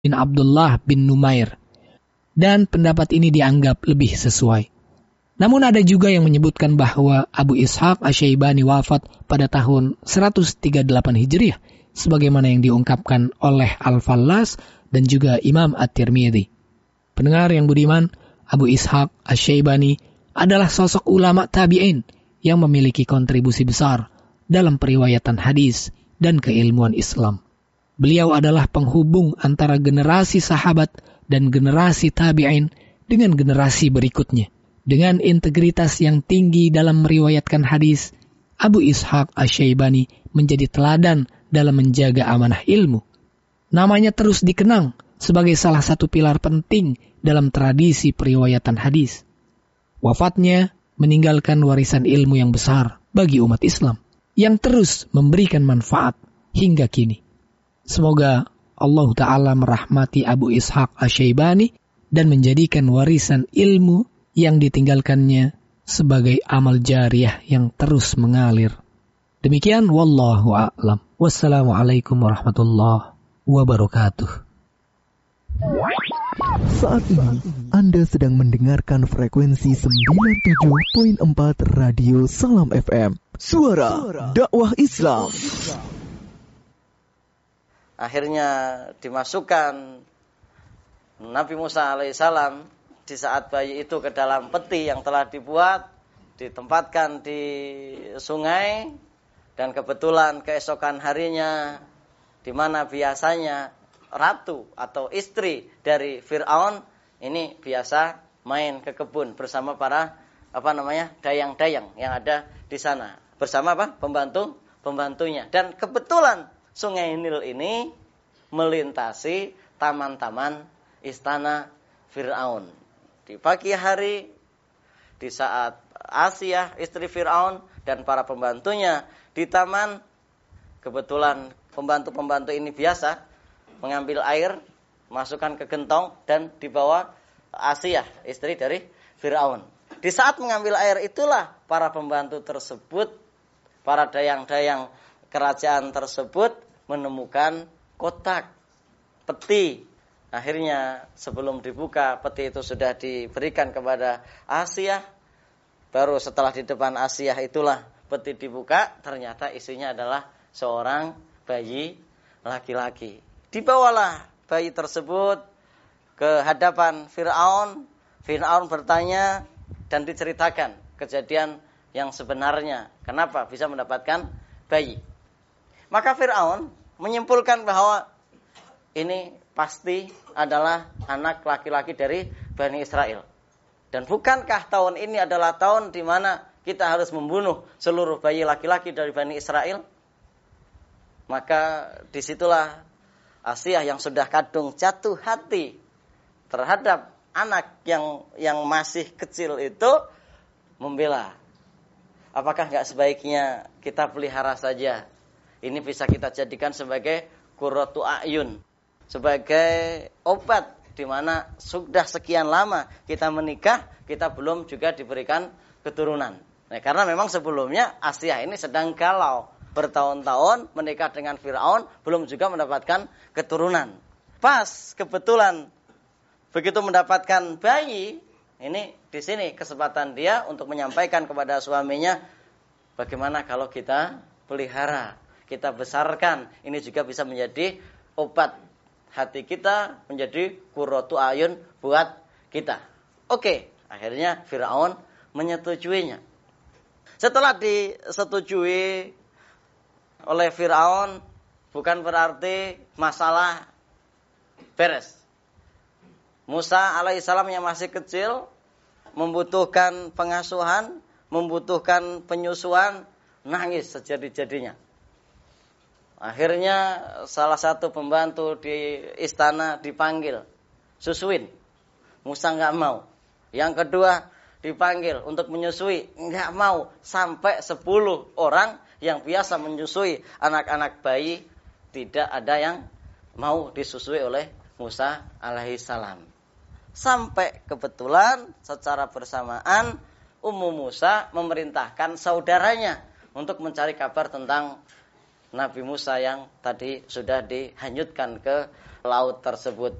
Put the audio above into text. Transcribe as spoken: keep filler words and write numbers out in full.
bin Abdullah bin Numair. Dan pendapat ini dianggap lebih sesuai. Namun ada juga yang menyebutkan bahwa Abu Ishaq Asy-Syaibani wafat pada tahun seratus tiga puluh delapan Hijriah, sebagaimana yang diungkapkan oleh Al-Fallas dan juga Imam At-Tirmidzi. Pendengar yang budiman, Abu Ishaq Asy-Syaibani adalah sosok ulama tabi'in yang memiliki kontribusi besar dalam periwayatan hadis dan keilmuan Islam. Beliau adalah penghubung antara generasi sahabat dan generasi tabi'in dengan generasi berikutnya. Dengan integritas yang tinggi dalam meriwayatkan hadis, Abu Ishaq Asy-Syaibani menjadi teladan dalam menjaga amanah ilmu. Namanya terus dikenang sebagai salah satu pilar penting dalam tradisi periwayatan hadis. Wafatnya meninggalkan warisan ilmu yang besar bagi umat Islam, yang terus memberikan manfaat hingga kini. Semoga Allah Ta'ala merahmati Abu Ishaq Asy-Syaibani dan menjadikan warisan ilmu yang ditinggalkannya sebagai amal jariyah yang terus mengalir. Demikian wallahu a'lam. Wassalamualaikum warahmatullahi wabarakatuh. Saat ini Anda sedang mendengarkan frekuensi sembilan puluh tujuh koma empat Radio Salam F M, Suara Dakwah Islam. Akhirnya dimasukkan Nabi Musa alaihissalam di saat bayi itu ke dalam peti yang telah dibuat, ditempatkan di sungai, dan kebetulan keesokan harinya, di mana biasanya ratu atau istri dari Fir'aun ini biasa main ke kebun bersama para apa namanya dayang-dayang yang ada di sana, bersama apa pembantu pembantunya, dan kebetulan Sungai Nil ini melintasi taman-taman istana Fir'aun. Di pagi hari, di saat Asiyah istri Fir'aun dan para pembantunya di taman, kebetulan pembantu-pembantu ini biasa mengambil air, masukkan ke gentong dan dibawa Asiyah istri dari Fir'aun. Di saat mengambil air itulah para pembantu tersebut, para dayang-dayang kerajaan tersebut menemukan kotak peti. Akhirnya sebelum dibuka peti itu sudah diberikan kepada Asiyah. Baru setelah di depan Asiyah itulah peti dibuka, ternyata isinya adalah seorang bayi laki-laki. Dibawalah bayi tersebut ke hadapan Fir'aun. Fir'aun bertanya dan diceritakan kejadian yang sebenarnya, kenapa bisa mendapatkan bayi. Maka Fir'aun menyimpulkan bahwa ini pasti adalah anak laki-laki dari Bani Israel. Dan bukankah tahun ini adalah tahun di mana kita harus membunuh seluruh bayi laki-laki dari Bani Israel? Maka disitulah Asiyah yang sudah kadung jatuh hati terhadap anak yang yang masih kecil itu membela. Apakah nggak sebaiknya kita pelihara saja? Ini bisa kita jadikan sebagai qurratu a'yun, sebagai obat di mana sudah sekian lama kita menikah, kita belum juga diberikan keturunan. Nah, karena memang sebelumnya Asiyah ini sedang galau, bertahun-tahun menikah dengan Fir'aun, belum juga mendapatkan keturunan. Pas kebetulan begitu mendapatkan bayi, ini di sini kesempatan dia untuk menyampaikan kepada suaminya, bagaimana kalau kita pelihara, kita besarkan, ini juga bisa menjadi obat hati kita, menjadi qurratu ayun buat kita. Oke, akhirnya Fir'aun menyetujuinya. Setelah disetujui oleh Fir'aun, bukan berarti masalah beres. Musa alaihissalam yang masih kecil membutuhkan pengasuhan, membutuhkan penyusuan, nangis sejadi-jadinya. Akhirnya salah satu pembantu di istana dipanggil, susuin. Musa nggak mau. Yang kedua dipanggil untuk menyusui, nggak mau. Sampai sepuluh orang yang biasa menyusui anak-anak bayi, tidak ada yang mau disusui oleh Musa alaihissalam. Sampai kebetulan secara bersamaan Ummu Musa memerintahkan saudaranya untuk mencari kabar tentang Nabi Musa yang tadi sudah dihanyutkan ke laut tersebut.